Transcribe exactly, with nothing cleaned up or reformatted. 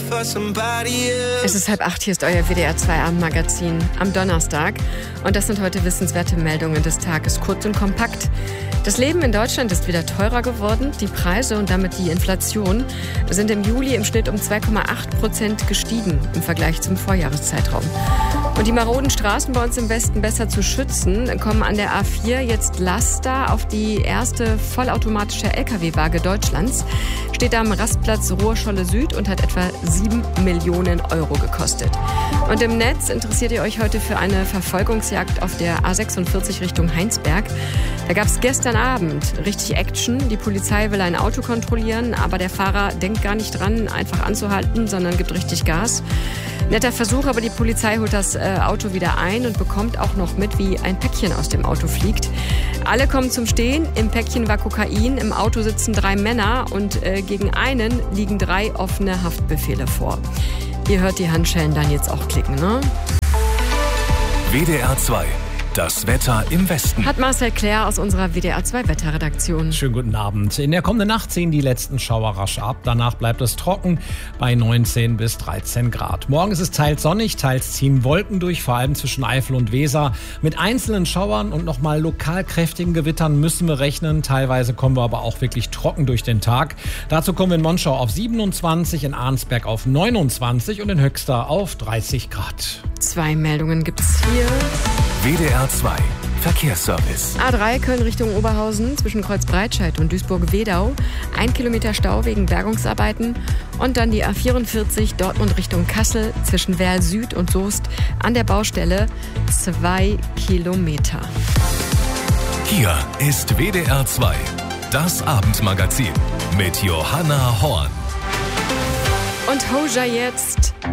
for somebody else. Es ist halb acht, hier ist euer W D R zwei Abendmagazin am Donnerstag. Und das sind heute wissenswerte Meldungen des Tages, kurz und kompakt. Das Leben in Deutschland ist wieder teurer geworden. Die Preise und damit die Inflation sind im Juli im Schnitt um zwei Komma acht Prozent gestiegen im Vergleich zum Vorjahreszeitraum. Und die maroden Straßen bei uns im Westen besser zu schützen, kommen an der A vier jetzt Laster auf die erste vollautomatische L K W-Waage Deutschlands. Steht am Rastplatz Ruhrscholle Süd und hat etwa sieben Millionen Euro gekostet. Und im Netz interessiert ihr euch heute für eine Verfolgungsjagd auf der A sechsundvierzig Richtung Heinsberg. Da gab es gestern Abend richtig Action. Die Polizei will ein Auto kontrollieren, aber der Fahrer denkt gar nicht dran, einfach anzuhalten, sondern gibt richtig Gas. Netter Versuch, aber die Polizei holt das äh, Auto wieder ein und bekommt auch noch mit, wie ein Päckchen aus dem Auto fliegt. Alle kommen zum Stehen. Im Päckchen war Kokain, im Auto sitzen drei Männer und äh, gegen einen liegen drei offene Haftbefehle vor. Ihr hört die Handschellen dann jetzt auch klicken, ne? W D R zwei. Das Wetter im Westen. Hat Marcel Claire aus unserer W D R zwei Wetterredaktion. Schönen guten Abend. In der kommenden Nacht ziehen die letzten Schauer rasch ab. Danach bleibt es trocken bei neunzehn bis dreizehn Grad. Morgen ist es teils sonnig, teils ziehen Wolken durch, vor allem zwischen Eifel und Weser. Mit einzelnen Schauern und nochmal lokal kräftigen Gewittern müssen wir rechnen. Teilweise kommen wir aber auch wirklich trocken durch den Tag. Dazu kommen wir in Monschau auf siebenundzwanzig, in Arnsberg auf neunundzwanzig und in Höxter auf dreißig Grad. Zwei Meldungen gibt's hier. W D R zwei Verkehrsservice. A drei Köln Richtung Oberhausen zwischen Kreuzbreitscheid und Duisburg-Wedau. Ein Kilometer Stau wegen Bergungsarbeiten. Und dann die A vierundvierzig Dortmund Richtung Kassel zwischen Werl Süd und Soest an der Baustelle. Zwei Kilometer. Hier ist W D R zwei, das Abendmagazin mit Johanna Horn. Und Hoja jetzt